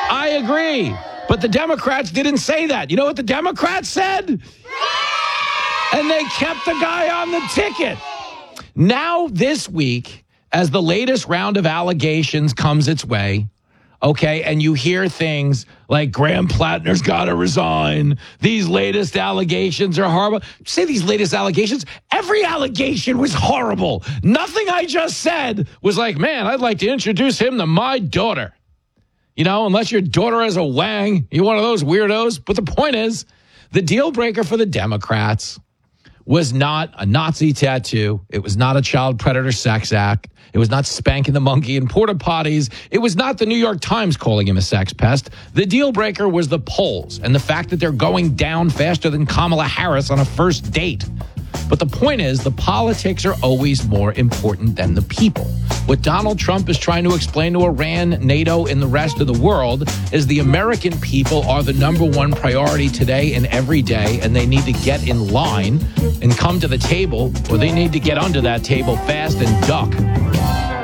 I agree. But the Democrats didn't say that. You know what the Democrats said? And they kept the guy on the ticket. Now, this week, as the latest round of allegations comes its way, okay, and you hear things like Graham Plattner's got to resign. These latest allegations are horrible. Say these latest allegations. Every allegation was horrible. Nothing I just said was like, man, I'd like to introduce him to my daughter. You know, unless your daughter has a wang, you're one of those weirdos. But the point is, the deal breaker for the Democrats was not a Nazi tattoo. It was not a child predator sex act. It was not spanking the monkey in porta potties. It was not the New York Times calling him a sex pest. The deal breaker was the polls and the fact that they're going down faster than Kamala Harris on a first date. But the point is, the politics are always more important than the people. What Donald Trump is trying to explain to Iran, NATO, and the rest of the world is the American people are the number one priority today and every day, and they need to get in line and come to the table, or they need to get under that table fast and duck.